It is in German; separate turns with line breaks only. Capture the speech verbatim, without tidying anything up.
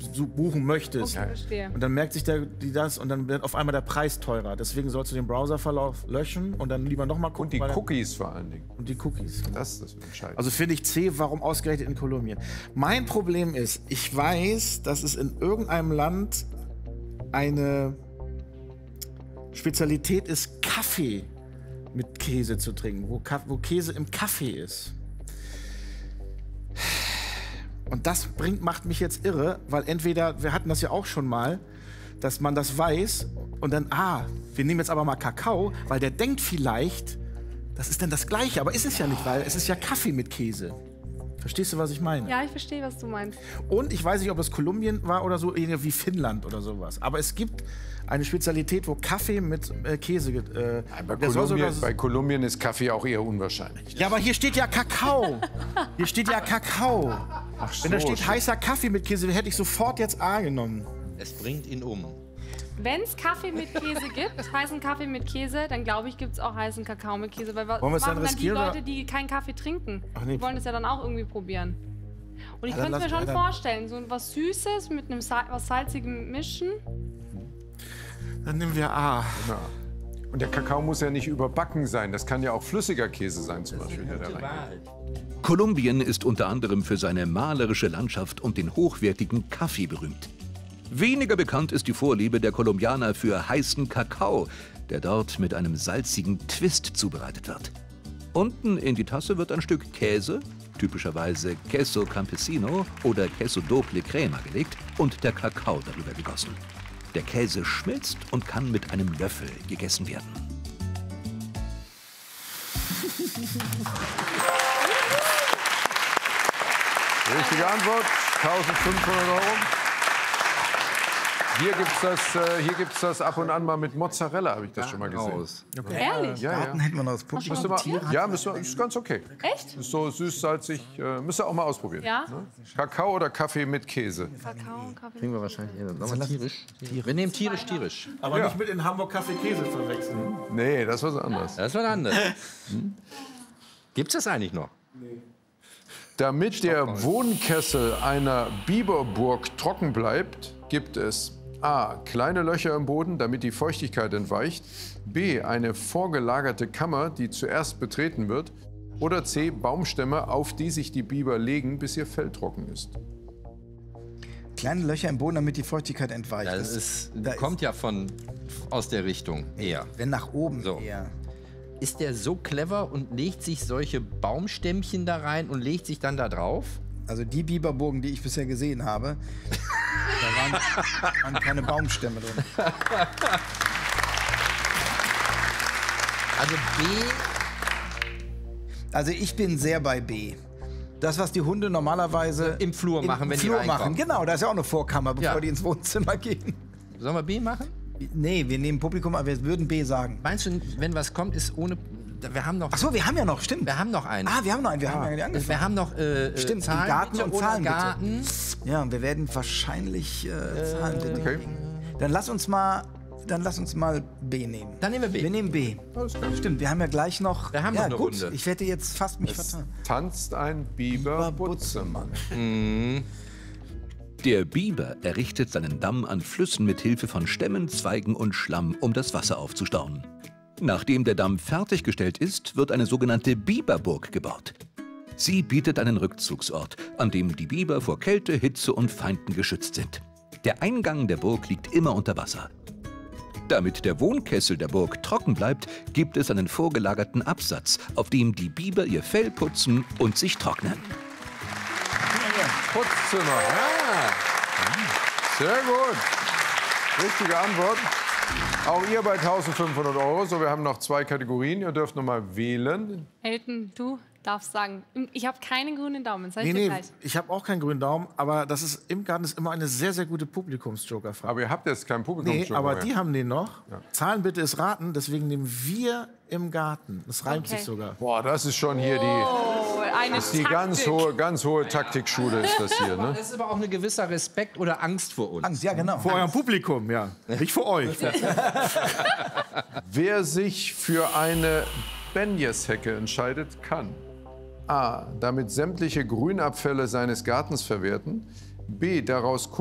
buchen möchtest.
Okay, verstehe.
Und dann merkt sich der, die das und dann wird auf einmal der Preis teurer. Deswegen sollst du den Browserverlauf löschen und dann lieber nochmal gucken.
Und die
weil-
Cookies vor allen Dingen.
Und die Cookies.
Das ist das Entscheidende.
Also finde ich C, warum ausgerechnet in Kolumbien? Mein Problem ist, ich weiß, dass es in irgendeinem Land eine Spezialität ist, Kaffee mit Käse zu trinken, wo, Ka wo Käse im Kaffee ist. Und das bringt, macht mich jetzt irre, weil entweder, wir hatten das ja auch schon mal, dass man das weiß und dann, ah, wir nehmen jetzt aber mal Kakao, weil der denkt vielleicht, das ist dann das Gleiche, aber ist es ja nicht, weil es ist ja Kaffee mit Käse. Verstehst du, was ich meine?
Ja, ich verstehe, was du meinst.
Und ich weiß nicht, ob es Kolumbien war oder so, irgendwie wie Finnland oder sowas. Aber es gibt eine Spezialität, wo Kaffee mit äh, Käse... Äh,
bei,
der soll
Kolumbien,
sogar-
bei Kolumbien ist Kaffee auch eher unwahrscheinlich.
Ja, aber hier steht ja Kakao. Hier steht ja Kakao.
Ach so,
Wenn da steht
shit.
heißer Kaffee mit Käse, hätte ich sofort jetzt A genommen.
Es bringt ihn um.
Wenn es Kaffee mit Käse gibt, heißen Kaffee mit Käse, dann glaube ich, gibt es auch heißen Kakao mit Käse. Weil was
Wollen wir es dann
machen dann die
riskieren, oder?
Leute, die keinen Kaffee trinken?
Ach nee.
Die wollen das ja dann auch irgendwie probieren. Und ich
Ja, dann
könnte es mir
lass-
schon
ja, dann-
vorstellen, so was Süßes mit einem Sa was Salzigem mischen.
Dann nehmen wir A.
Ja. Und der Kakao muss ja nicht überbacken sein. Das kann ja auch flüssiger Käse sein zum Beispiel. Der da rein.
Kolumbien ist unter anderem für seine malerische Landschaft und den hochwertigen Kaffee berühmt. Weniger bekannt ist die Vorliebe der Kolumbianer für heißen Kakao, der dort mit einem salzigen Twist zubereitet wird. Unten in die Tasse wird ein Stück Käse, typischerweise Queso Campesino oder Queso Doble Crema gelegt und der Kakao darüber gegossen. Der Käse schmilzt und kann mit einem Löffel gegessen werden.
Richtige Antwort, eintausendfünfhundert Euro. Hier gibt es das, äh, hier gibt's das ab und an mal mit Mozzarella, habe ich das schon mal gesehen.
Aus.
Ehrlich?
Ja, ja.
Garten hätten wir noch das Publikum.
Müsste mal, ja, müsste, ist ganz okay.
Echt?
Ist so süß, salzig, äh, müsst ihr auch mal ausprobieren.
Ja?
Ne? Kakao oder Kaffee mit Käse?
Kakao, Kaffee.
Kriegen wir wahrscheinlich hin. Sagen wir tierisch? Wir nehmen tierisch, tierisch.
Aber
Ja.
nicht mit in Hamburg Kaffee-Käse verwechseln.
Nee, das ist was anderes.
Das war anders. Hm? Gibt's das eigentlich noch?
Damit der Wohnkessel einer Biberburg trocken bleibt, gibt es A. kleine Löcher im Boden, damit die Feuchtigkeit entweicht, B. eine vorgelagerte Kammer, die zuerst betreten wird, oder C. Baumstämme, auf die sich die Biber legen, bis ihr Fell trocken ist.
Kleine Löcher im Boden, damit die Feuchtigkeit entweicht.
Das ist,
da
kommt ja von aus der Richtung eher.
Wenn nach oben
So.
eher.
Ist der so clever und legt sich solche Baumstämmchen da rein und legt sich dann da drauf?
Also die Biberburgen, die ich bisher gesehen habe, da waren, waren keine Baumstämme drin.
Also B,
Also ich bin sehr bei B. Das, was die Hunde normalerweise
Im Flur machen,
im
wenn die
Flur
reinkommen.
machen. Genau, da ist ja auch eine Vorkammer, bevor
Ja.
die ins Wohnzimmer gehen.
sollen wir B machen?
Nee, wir nehmen Publikum, aber wir würden B sagen.
Meinst du, wenn was kommt, ist ohne... Wir haben noch...
Ach so, wir haben ja noch, stimmt.
Wir haben noch einen.
Ah, wir haben noch einen, wir haben ja nicht angefangen.
Wir haben noch äh,
Stimmt,
Zahlen
Garten
bitte
und
oder
Zahlen bitte.
Garten.
Ja, und wir werden wahrscheinlich äh, Zahlen bitte
Okay.
kriegen. Dann lass uns mal, dann lass uns mal B nehmen.
Dann nehmen wir B.
Wir nehmen B. Stimmt, wir haben ja gleich noch.
Wir haben
ja,
noch eine
gut,
Runde.
ich werde jetzt fast mich
Es
vertan.
tanzt ein Biber Butzemann.
Der Biber errichtet seinen Damm an Flüssen mit Hilfe von Stämmen, Zweigen und Schlamm, um das Wasser aufzustauen. Nachdem der Damm fertiggestellt ist, wird eine sogenannte Biberburg gebaut. Sie bietet einen Rückzugsort, an dem die Biber vor Kälte, Hitze und Feinden geschützt sind. Der Eingang der Burg liegt immer unter Wasser. Damit der Wohnkessel der Burg trocken bleibt, gibt es einen vorgelagerten Absatz, auf dem die Biber ihr Fell putzen und sich trocknen.
Putzzimmer. Ja. Sehr gut. Richtige Antwort. Auch ihr bei eintausendfünfhundert Euro. So, wir haben noch zwei Kategorien. Ihr dürft noch mal wählen.
Elton, du darfst sagen, ich habe keinen grünen Daumen. Sag ich
Nee,
dir
nee,
gleich.
ich habe auch keinen grünen Daumen, aber das ist im Garten ist immer eine sehr, sehr gute Publikums-Joker-Frage.
Aber ihr habt jetzt kein Publikum.
Nee, aber die haben den noch. Zahlen bitte ist raten, deswegen nehmen wir im Garten. Das reimt
Okay.
sich sogar.
Boah, das ist schon hier die,
Oh, eine
ist die ganz
Taktik.
hohe, ganz hohe Taktikschule ist das hier. Ne?
Das ist aber auch ein gewisser Respekt oder Angst vor uns.
Angst, ja genau.
Vor eurem Publikum, ja. Nicht vor euch.
Wer sich für eine Benjeshecke entscheidet, kann A. damit sämtliche Grünabfälle seines Gartens verwerten, B. daraus